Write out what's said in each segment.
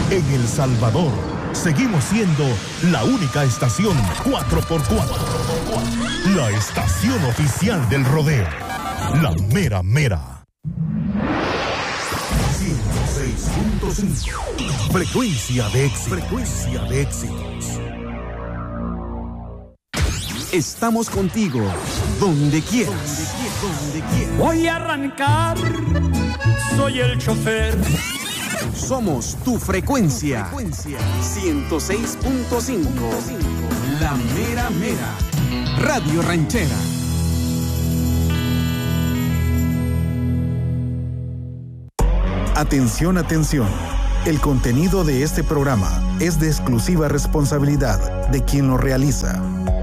En El Salvador, seguimos siendo la única estación 4x4. La estación oficial del rodeo. La mera mera. 106.5. Frecuencia de éxitos. Frecuencia de éxitos. Estamos contigo, donde quieras. Voy a arrancar, soy el chofer. Somos tu frecuencia. 106.5. La mera mera. Radio Ranchera. Atención, atención. El contenido de este programa es de exclusiva responsabilidad de quien lo realiza.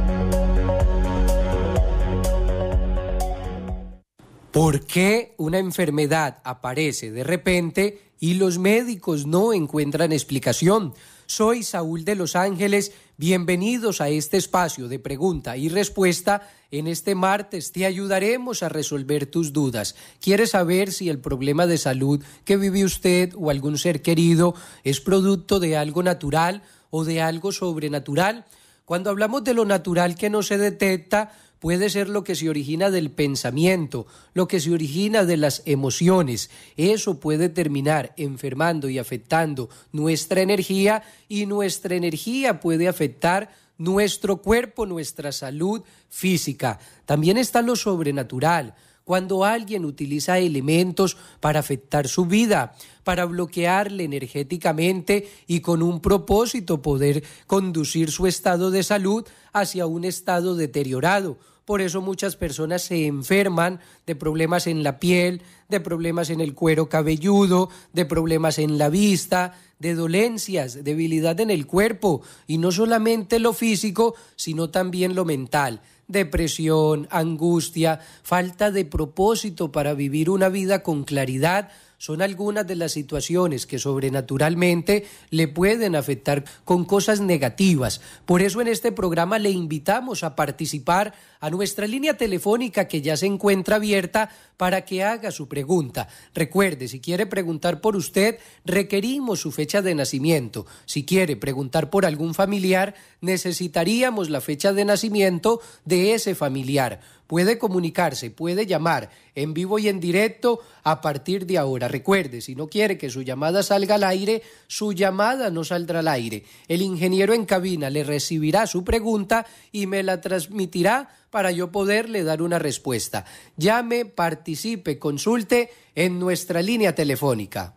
¿Por qué una enfermedad aparece de repente y los médicos no encuentran explicación? Soy Saúl de Los Ángeles, bienvenidos a este espacio de pregunta y respuesta. En este martes te ayudaremos a resolver tus dudas. ¿Quieres saber si el problema de salud que vive usted o algún ser querido es producto de algo natural o de algo sobrenatural? Cuando hablamos de lo natural que no se detecta, puede ser lo que se origina del pensamiento, lo que se origina de las emociones. Eso puede terminar enfermando y afectando nuestra energía, y nuestra energía puede afectar nuestro cuerpo, nuestra salud física. También está lo sobrenatural, cuando alguien utiliza elementos para afectar su vida, para bloquearle energéticamente y con un propósito poder conducir su estado de salud hacia un estado deteriorado. Por eso muchas personas se enferman de problemas en la piel, de problemas en el cuero cabelludo, de problemas en la vista, de dolencias, debilidad en el cuerpo, y no solamente lo físico, sino también lo mental. Depresión, angustia, falta de propósito para vivir una vida con claridad, son algunas de las situaciones que sobrenaturalmente le pueden afectar con cosas negativas. Por eso en este programa le invitamos a participar a nuestra línea telefónica que ya se encuentra abierta para que haga su pregunta. Recuerde, si quiere preguntar por usted, requerimos su fecha de nacimiento. Si quiere preguntar por algún familiar, necesitaríamos la fecha de nacimiento de ese familiar. Puede comunicarse, puede llamar en vivo y en directo a partir de ahora. Recuerde, si no quiere que su llamada salga al aire, su llamada no saldrá al aire. El ingeniero en cabina le recibirá su pregunta y me la transmitirá para yo poderle dar una respuesta. Llame, participe, consulte en nuestra línea telefónica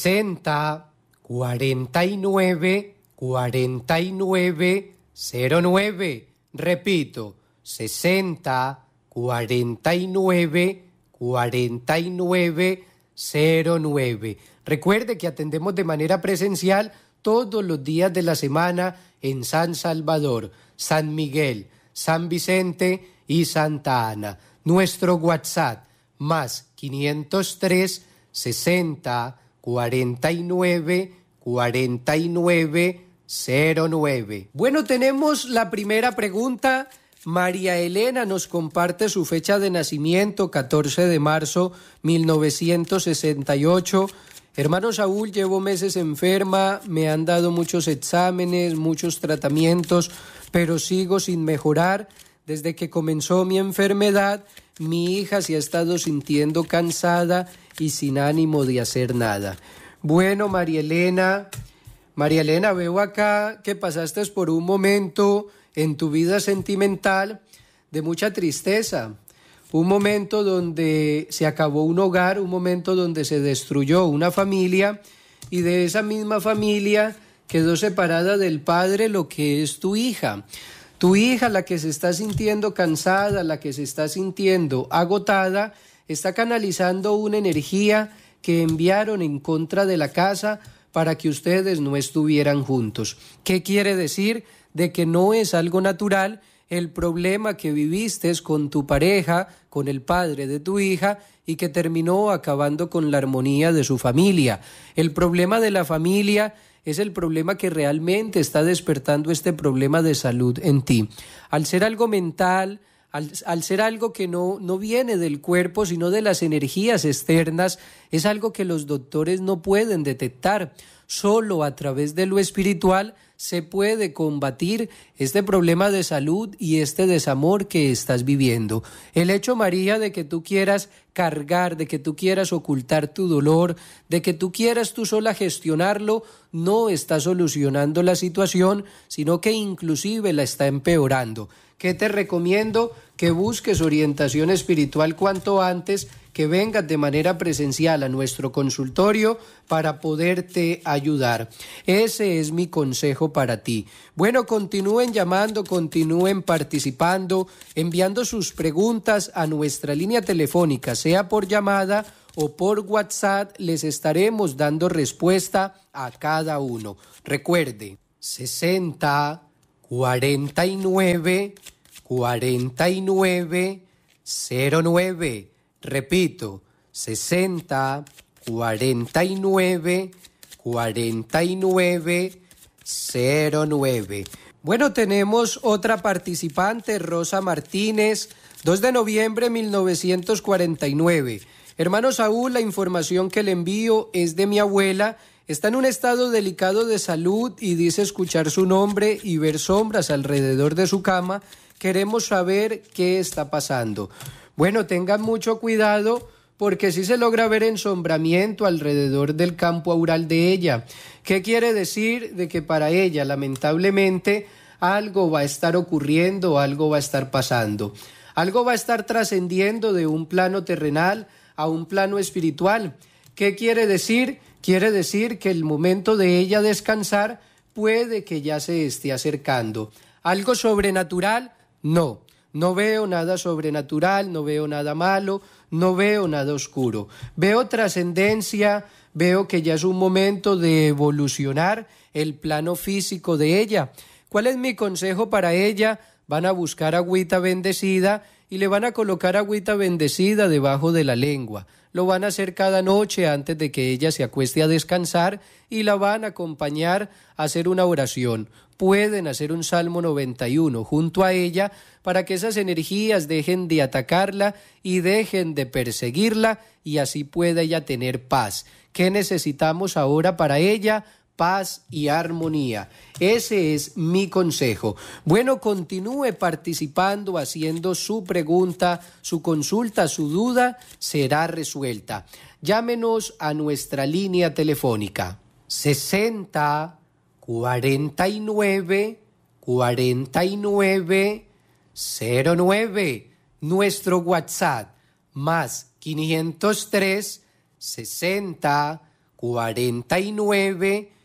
60 49 49 09. Repito, 60 49 49 09. Recuerde que atendemos de manera presencial todos los días de la semana en San Salvador, San Miguel, San Vicente y Santa Ana. Nuestro WhatsApp más 503 60 49 49 09. Bueno, tenemos la primera pregunta. María Elena nos comparte su fecha de nacimiento, 14 de marzo 1968. Hermano Saúl, llevo meses enferma, me han dado muchos exámenes, muchos tratamientos, pero sigo sin mejorar. Desde que comenzó mi enfermedad, mi hija se ha estado sintiendo cansada y sin ánimo de hacer nada. Bueno, María Elena, veo acá que pasaste por un momento en tu vida sentimental de mucha tristeza, un momento donde se acabó un hogar, un momento donde se destruyó una familia, y de esa misma familia quedó separada del padre lo que es tu hija, la que se está sintiendo cansada, la que se está sintiendo agotada, está canalizando una energía que enviaron en contra de la casa para que ustedes no estuvieran juntos. ¿Qué quiere decir? De que no es algo natural el problema que viviste con tu pareja, con el padre de tu hija, y que terminó acabando con la armonía de su familia. El problema de la familia es el problema que realmente está despertando este problema de salud en ti. Al ser algo mental, al ser algo que no viene del cuerpo, sino de las energías externas, es algo que los doctores no pueden detectar. Solo a través de lo espiritual se puede combatir este problema de salud y este desamor que estás viviendo. El hecho, María, de que tú quieras cargar, de que tú quieras ocultar tu dolor, de que tú quieras tú sola gestionarlo, no está solucionando la situación, sino que inclusive la está empeorando. ¿Qué te recomiendo? Que busques orientación espiritual cuanto antes, que vengas de manera presencial a nuestro consultorio para poderte ayudar. Ese es mi consejo para ti. Bueno, continúen llamando, continúen participando, enviando sus preguntas a nuestra línea telefónica, sea por llamada o por WhatsApp, les estaremos dando respuesta a cada uno. Recuerde, 60 49 49 09. Repito, 60 49 49 09. Bueno, tenemos otra participante, Rosa Martínez, 2 de noviembre de 1949. Hermano Saúl, la información que le envío es de mi abuela. Está en un estado delicado de salud y dice escuchar su nombre y ver sombras alrededor de su cama. Queremos saber qué está pasando. Bueno, tengan mucho cuidado porque sí se logra ver ensombramiento alrededor del campo aural de ella. ¿Qué quiere decir? De que para ella, lamentablemente, algo va a estar ocurriendo, algo va a estar pasando. Algo va a estar trascendiendo de un plano terrenal a un plano espiritual. ¿Qué quiere decir? Quiere decir que el momento de ella descansar puede que ya se esté acercando. ¿Algo sobrenatural? No. No veo nada sobrenatural, no veo nada malo, no veo nada oscuro. Veo trascendencia, veo que ya es un momento de evolucionar el plano físico de ella. ¿Cuál es mi consejo para ella? Van a buscar agüita bendecida y le van a colocar agüita bendecida debajo de la lengua. Lo van a hacer cada noche antes de que ella se acueste a descansar y la van a acompañar a hacer una oración. Pueden hacer un Salmo 91 junto a ella para que esas energías dejen de atacarla y dejen de perseguirla y así pueda ella tener paz. ¿Qué necesitamos ahora para ella? Paz y armonía. Ese es mi consejo. Bueno, continúe participando, haciendo su pregunta, su consulta, su duda será resuelta. Llámenos a nuestra línea telefónica 60 49 49 09. Nuestro WhatsApp más 503 60 49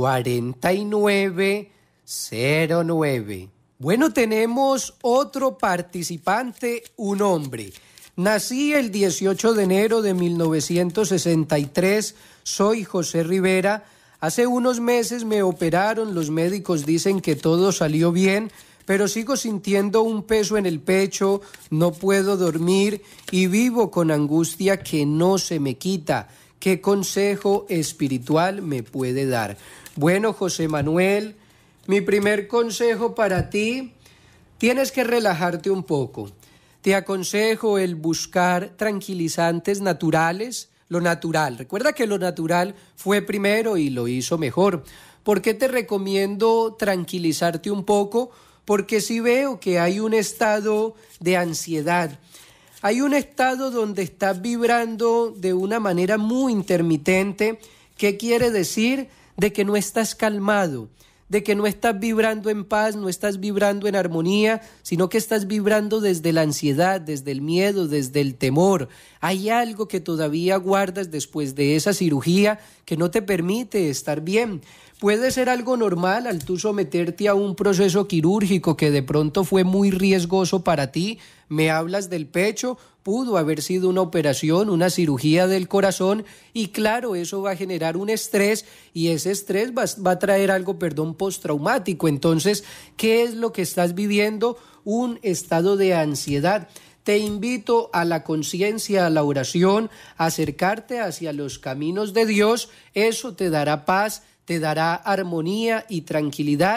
49 09. Bueno, tenemos otro participante, un hombre. Nací el 18 de enero de 1963, soy José Rivera. Hace unos meses me operaron, los médicos dicen que todo salió bien, pero sigo sintiendo un peso en el pecho, no puedo dormir y vivo con angustia que no se me quita. ¿Qué consejo espiritual me puede dar? Bueno, José Manuel, mi primer consejo para ti, tienes que relajarte un poco. Te aconsejo el buscar tranquilizantes naturales, lo natural. Recuerda que lo natural fue primero y lo hizo mejor. ¿Por qué te recomiendo tranquilizarte un poco? Porque sí veo que hay un estado de ansiedad. Hay un estado donde estás vibrando de una manera muy intermitente. ¿Qué quiere decir? De que no estás calmado, de que no estás vibrando en paz, no estás vibrando en armonía, sino que estás vibrando desde la ansiedad, desde el miedo, desde el temor. Hay algo que todavía guardas después de esa cirugía que no te permite estar bien. Puede ser algo normal al tú someterte a un proceso quirúrgico que de pronto fue muy riesgoso para ti. Me hablas del pecho, pudo haber sido una operación, una cirugía del corazón y claro, eso va a generar un estrés y ese estrés va a traer algo, postraumático. Entonces, ¿qué es lo que estás viviendo? Un estado de ansiedad. Te invito a la conciencia, a la oración, a acercarte hacia los caminos de Dios. Eso te dará paz, te dará armonía y tranquilidad.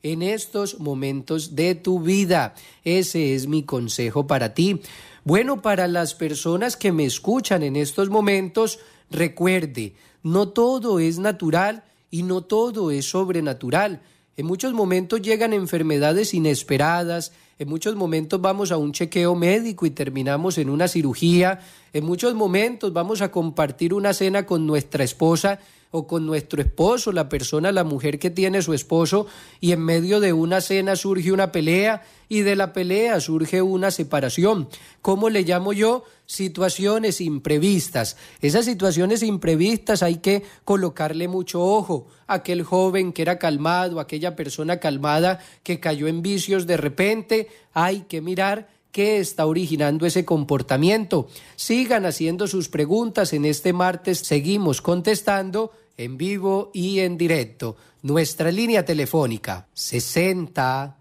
en estos momentos de tu vida. Ese es mi consejo para ti. Bueno, para las personas que me escuchan en estos momentos, recuerde, no todo es natural y no todo es sobrenatural. En muchos momentos llegan enfermedades inesperadas, en muchos momentos vamos a un chequeo médico y terminamos en una cirugía, en muchos momentos vamos a compartir una cena con nuestra esposa o con nuestro esposo, la persona, la mujer que tiene su esposo, y en medio de una cena surge una pelea y de la pelea surge una separación. ¿Cómo le llamo yo? Situaciones imprevistas. Esas situaciones imprevistas hay que colocarle mucho ojo. Aquel joven que era calmado, aquella persona calmada que cayó en vicios de repente, hay que mirar qué está originando ese comportamiento. Sigan haciendo sus preguntas. En este martes seguimos contestando en vivo y en directo. Nuestra línea telefónica 60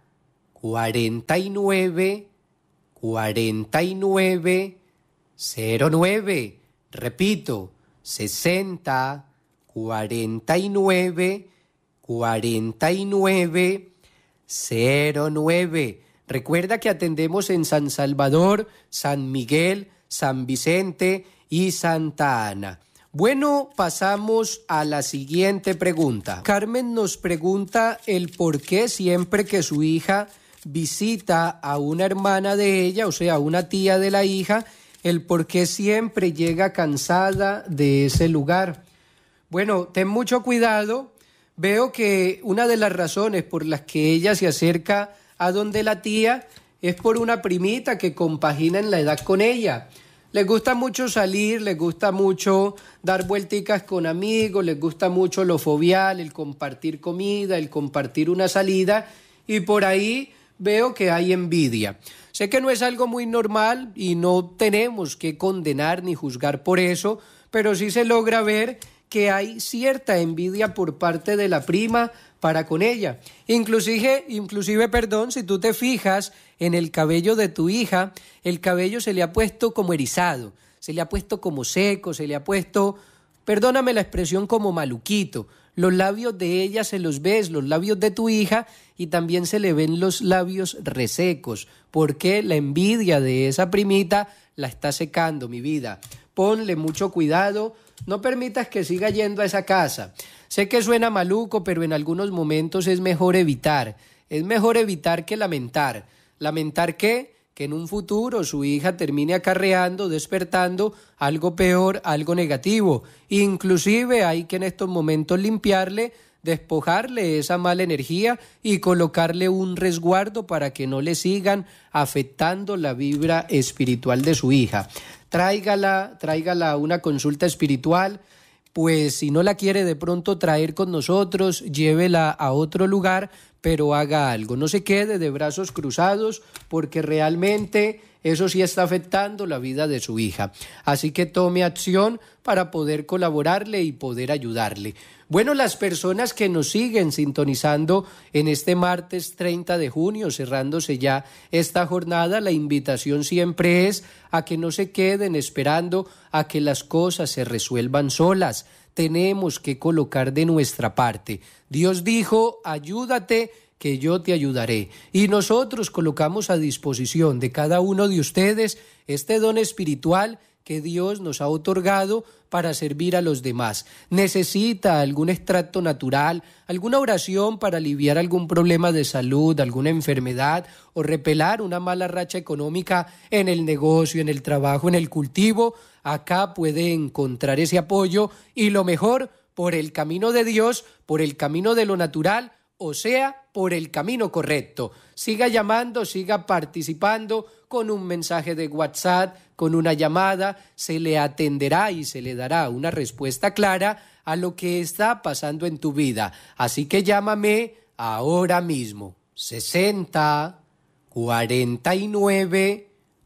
49 49 09. Repito, 60 49 49 09. Recuerda que atendemos en San Salvador, San Miguel, San Vicente y Santa Ana. Bueno, pasamos a la siguiente pregunta. Carmen nos pregunta el por qué siempre que su hija visita a una hermana de ella, o sea, una tía de la hija, el por qué siempre llega cansada de ese lugar. Bueno, ten mucho cuidado. Veo que una de las razones por las que ella se acerca a donde la tía es por una primita que compagina en la edad con ella. Les gusta mucho salir, les gusta mucho dar vuelticas con amigos, les gusta mucho lo fovial, el compartir comida, el compartir una salida, y por ahí veo que hay envidia. Sé que no es algo muy normal y no tenemos que condenar ni juzgar por eso, pero sí se logra ver que hay cierta envidia por parte de la prima para con ella. Inclusive, si tú te fijas en el cabello de tu hija, el cabello se le ha puesto como erizado, se le ha puesto como seco, se le ha puesto, perdóname la expresión, como maluquito. Los labios de ella se los ves, los labios de tu hija, y también se le ven los labios resecos, porque la envidia de esa primita la está secando, mi vida. Ponle mucho cuidado, no permitas que siga yendo a esa casa. Sé que suena maluco, pero en algunos momentos es mejor evitar que lamentar. ¿Lamentar qué? Que en un futuro su hija termine acarreando, despertando algo peor, algo negativo. Inclusive hay que en estos momentos limpiarle, despojarle esa mala energía y colocarle un resguardo para que no le sigan afectando la vibra espiritual de su hija. Tráigala a una consulta espiritual. Pues si no la quiere de pronto traer con nosotros, llévela a otro lugar, pero haga algo. No se quede de brazos cruzados, porque realmente eso sí está afectando la vida de su hija. Así que tome acción para poder colaborarle y poder ayudarle. Bueno, las personas que nos siguen sintonizando en este martes 30 de junio, cerrándose ya esta jornada, la invitación siempre es a que no se queden esperando a que las cosas se resuelvan solas. Tenemos que colocar de nuestra parte. Dios dijo, ayúdate, que yo te ayudaré. Y nosotros colocamos a disposición de cada uno de ustedes este don espiritual que Dios nos ha otorgado para servir a los demás. ¿Necesita algún extracto natural, alguna oración para aliviar algún problema de salud, alguna enfermedad o repelar una mala racha económica en el negocio, en el trabajo, en el cultivo? Acá puede encontrar ese apoyo, y lo mejor, por el camino de Dios, por el camino de lo natural, o sea, por el camino correcto. Siga llamando, siga participando con un mensaje de WhatsApp, con una llamada, se le atenderá y se le dará una respuesta clara a lo que está pasando en tu vida. Así que llámame ahora mismo. 60 49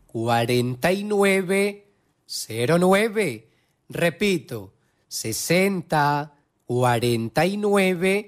49 09. Repito, 60 49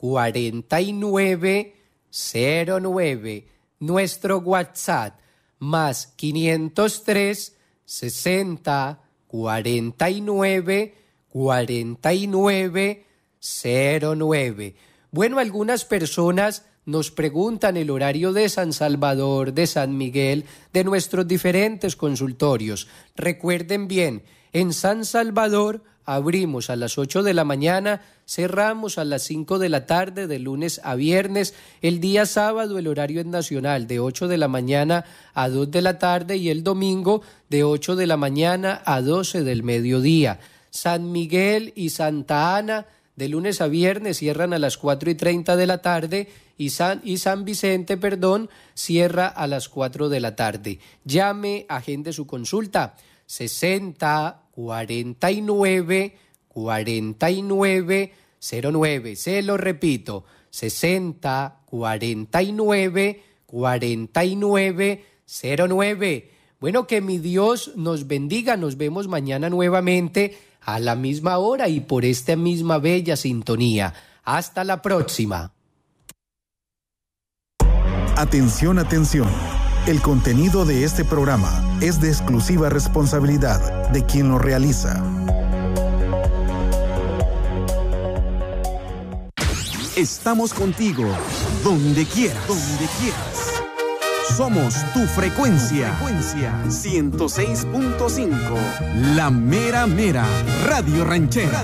49 09. Nuestro WhatsApp más 503 60 49 49 09. Bueno, algunas personas nos preguntan el horario de San Salvador, de San Miguel, de nuestros diferentes consultorios. Recuerden bien, en San Salvador abrimos a las 8 de la mañana, cerramos a las 5 de la tarde de lunes a viernes. El día sábado el horario es nacional de 8 de la mañana a 2 de la tarde y el domingo de 8 de la mañana a 12 del mediodía. San Miguel y Santa Ana de lunes a viernes cierran a las 4:30 de la tarde y San Vicente, cierra a las 4 de la tarde. Llame, agende su consulta 60 49 49 09. Se lo repito, 60 49 49 09. Bueno, que mi Dios nos bendiga. Nos vemos mañana nuevamente a la misma hora y por esta misma bella sintonía. Hasta la próxima. Atención, atención. El contenido de este programa es de exclusiva responsabilidad de quien lo realiza. Estamos contigo, donde quieras. Somos tu frecuencia. 106.5. La mera mera. Radio Ranchera.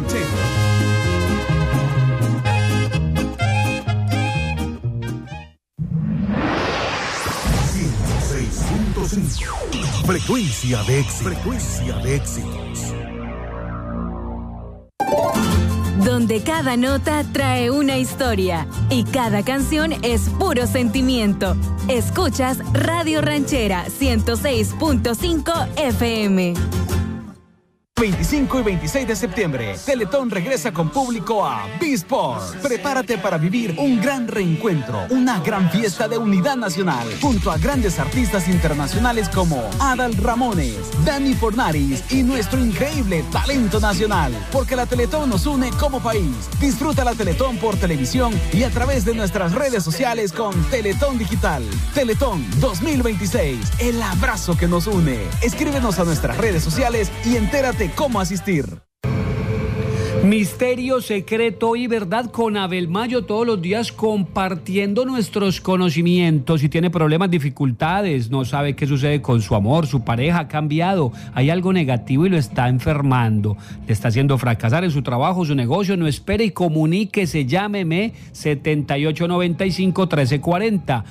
106.5. Frecuencia de éxitos. Donde cada nota trae una historia y cada canción es puro sentimiento. Escuchas Radio Ranchera 106.5 FM. 25 y 26 de septiembre, Teletón regresa con público a B-Sport. Prepárate para vivir un gran reencuentro, una gran fiesta de unidad nacional, junto a grandes artistas internacionales como Adal Ramones, Dani Fornaris y nuestro increíble talento nacional. Porque la Teletón nos une como país. Disfruta la Teletón por televisión y a través de nuestras redes sociales con Teletón Digital. Teletón 2026, el abrazo que nos une. Escríbenos a nuestras redes sociales y entérate cómo asistir. Misterio, secreto y verdad con Abel Mayo, todos los días compartiendo nuestros conocimientos. Si tiene problemas, dificultades, no sabe qué sucede con su amor, su pareja ha cambiado, hay algo negativo y lo está enfermando, le está haciendo fracasar en su trabajo, su negocio, no espere y comuníquese, llámeme 7895-1340,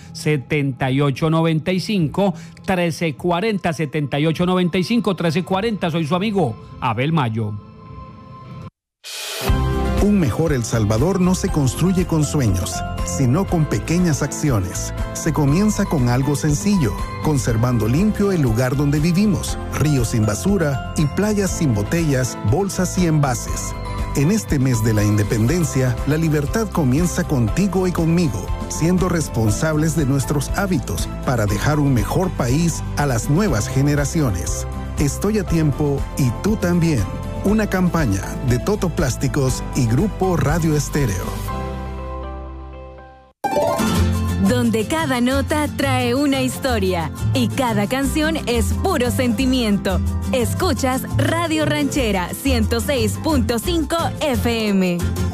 7895-1340, 7895-1340, soy su amigo Abel Mayo. Un mejor El Salvador no se construye con sueños, sino con pequeñas acciones. Se comienza con algo sencillo, conservando limpio el lugar donde vivimos, ríos sin basura y playas sin botellas, bolsas y envases. En este mes de la independencia, la libertad comienza contigo y conmigo, siendo responsables de nuestros hábitos para dejar un mejor país a las nuevas generaciones. Estoy a tiempo y tú también. Una campaña de Toto Plásticos y Grupo Radio Estéreo. Donde cada nota trae una historia y cada canción es puro sentimiento. Escuchas Radio Ranchera 106.5 FM.